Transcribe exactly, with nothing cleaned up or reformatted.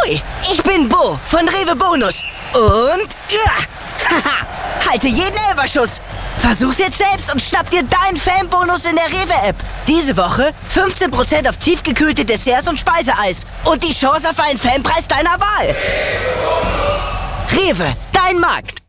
Ahoi, ich bin Bo von Rewe Bonus. Und, ja, haha, halte jeden Elferschuss. Versuch's jetzt selbst und schnapp dir deinen Fanbonus in der Rewe-App. Diese Woche fünfzehn Prozent auf tiefgekühlte Desserts und Speiseeis. Und die Chance auf einen Fanpreis deiner Wahl. Rewe, dein Markt.